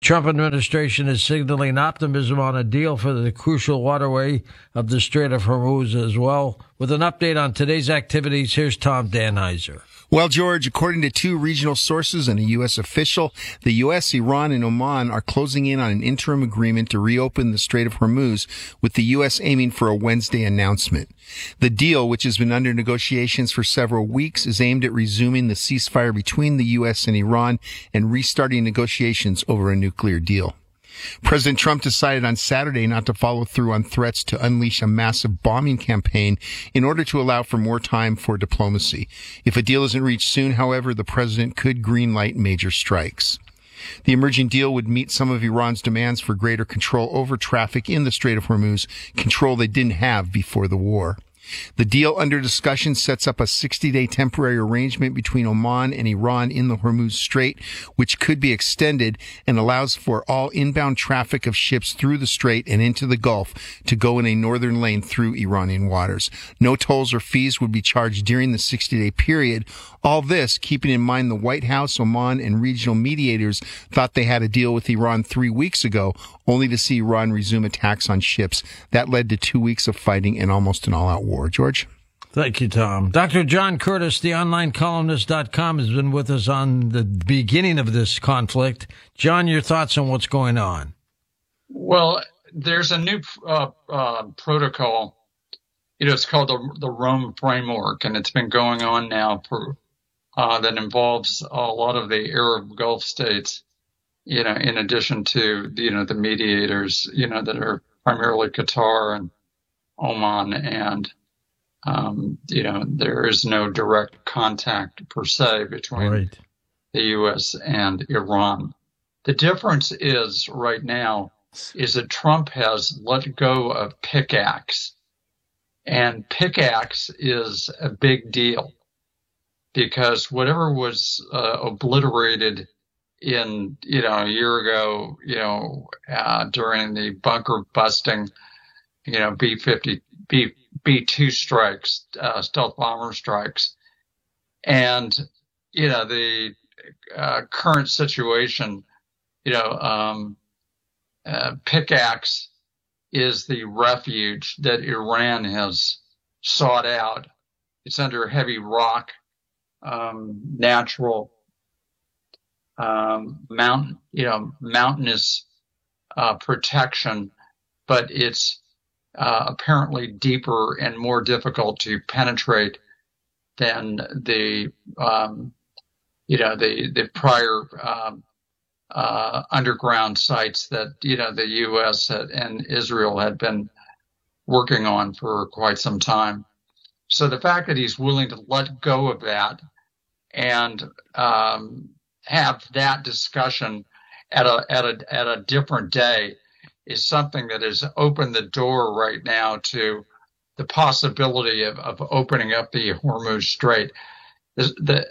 Trump administration is signaling optimism on a deal for the crucial waterway of the Strait of Hormuz as well. With an update on today's activities, here's Tom Danheiser. Well, George, according to two regional sources and a U.S. official, the U.S., Iran, and Oman are closing in on an interim agreement to reopen the Strait of Hormuz, with the U.S. aiming for a Wednesday announcement. The deal, which has been under negotiations for several weeks, is aimed at resuming the ceasefire between the U.S. and Iran and restarting negotiations over a nuclear deal. President Trump decided on Saturday not to follow through on threats to unleash a massive bombing campaign in order to allow for more time for diplomacy. If a deal isn't reached soon, however, the president could greenlight major strikes. The emerging deal would meet some of Iran's demands for greater control over traffic in the Strait of Hormuz, control they didn't have before the war. The deal under discussion sets up a 60-day temporary arrangement between Oman and Iran in the Hormuz Strait, which could be extended, and allows for all inbound traffic of ships through the strait and into the Gulf to go in a northern lane through Iranian waters. No tolls or fees would be charged during the 60-day period. All this, keeping in mind the White House, Oman, and regional mediators thought they had a deal with Iran 3 weeks ago, only to see Iran resume attacks on ships. That led to 2 weeks of fighting and almost an all-out war. George? Thank you, Tom. Dr. John Curtis, the onlinecolumnist.com, has been with us on the beginning of this conflict. John, your thoughts on what's going on? Well, there's a new protocol. It's called the Rome Framework, and it's been going on now for that involves a lot of the Arab Gulf states, in addition to, the mediators, that are primarily Qatar and Oman. And, there is no direct contact per se between the U.S. and Iran. The difference is right now is that Trump has let go of pickaxe. And pickaxe is a big deal because whatever was obliterated in, a year ago, during the bunker busting, B-2 strikes, stealth bomber strikes. And, the current situation, pickaxe is the refuge that Iran has sought out. It's under heavy rock, natural, mountainous, protection, but it's, apparently deeper and more difficult to penetrate than the prior, underground sites that, the U.S. and Israel had been working on for quite some time. So the fact that he's willing to let go of that and have that discussion at a different day is something that has opened the door right now to the possibility of opening up the Hormuz Strait. The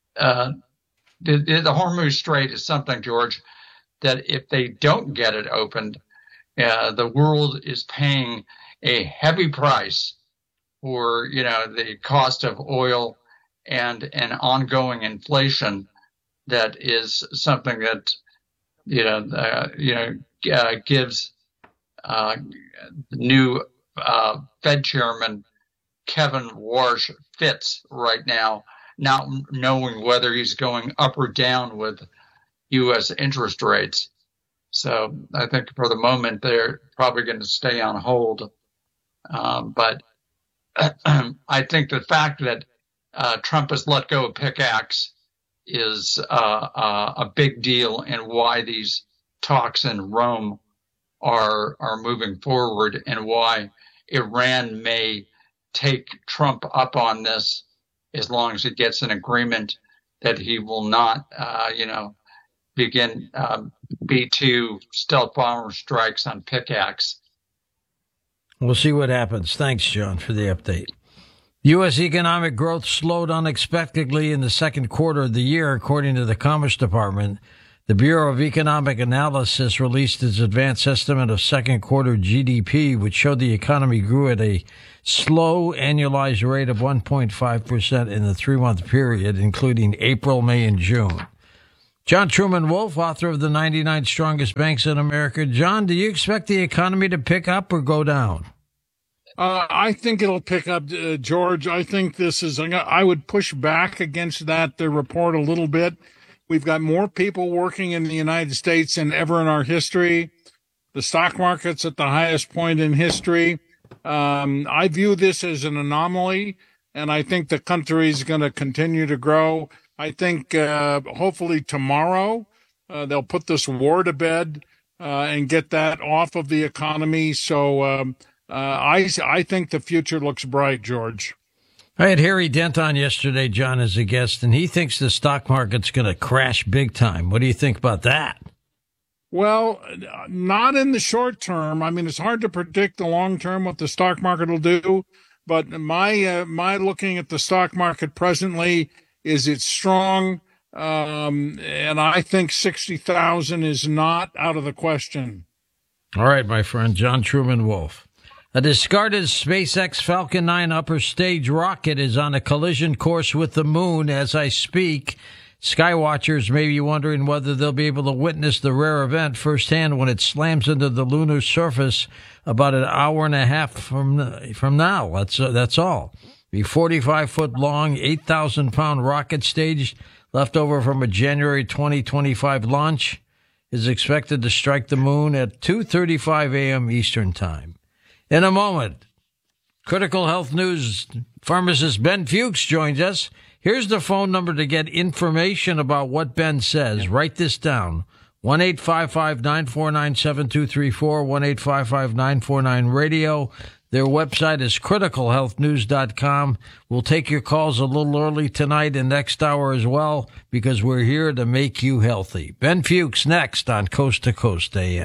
Hormuz Strait is something, George, that if they don't get it opened, the world is paying a heavy price for, the cost of oil and an ongoing inflation that is something that, gives new Fed Chairman Kevin Warsh fits right now, not knowing whether he's going up or down with U.S. interest rates. So I think for the moment they're probably going to stay on hold. But I think the fact that Trump has let go of pickaxe is a big deal, and why these talks in Rome are moving forward, and why Iran may take Trump up on this as long as he gets an agreement that he will not, begin B-2 stealth bomber strikes on pickaxe. We'll see what happens. Thanks, John, for the update. U.S. economic growth slowed unexpectedly in the second quarter of the year, according to the Commerce Department. The Bureau of Economic Analysis released its advanced estimate of second quarter GDP, which showed the economy grew at a slow annualized rate of 1.5% in the 3-month period, including April, May, and June. John Truman Wolfe, author of The 99 Strongest Banks in America. John, do you expect the economy to pick up or go down? I think it'll pick up, George. I think I would push back against that report a little bit. We've got more people working in the United States than ever in our history. The stock market's at the highest point in history. I view this as an anomaly, and I think the country is going to continue to grow. I think hopefully tomorrow they'll put this war to bed and get that off of the economy. So I think the future looks bright, George. I had Harry Dent on yesterday, John, as a guest, and he thinks the stock market's going to crash big time. What do you think about that? Well, not in the short term. I mean, it's hard to predict the long term what the stock market will do. But my looking at the stock market presently is it's strong, and I think 60,000 is not out of the question. All right, my friend, John Truman Wolfe. A discarded SpaceX Falcon 9 upper stage rocket is on a collision course with the moon as I speak. Skywatchers may be wondering whether they'll be able to witness the rare event firsthand when it slams into the lunar surface about an hour and a half from now. That's all. The 45-foot long, 8,000-pound rocket stage left over from a January 2025 launch is expected to strike the moon at 2:35 a.m. Eastern Time. In a moment, Critical Health News pharmacist Ben Fuchs joins us. Here's the phone number to get information about what Ben says. Write this down. 1-855-949-7234, 1-855-949-RADIO. Their website is criticalhealthnews.com. We'll take your calls a little early tonight and next hour as well because we're here to make you healthy. Ben Fuchs next on Coast to Coast AM.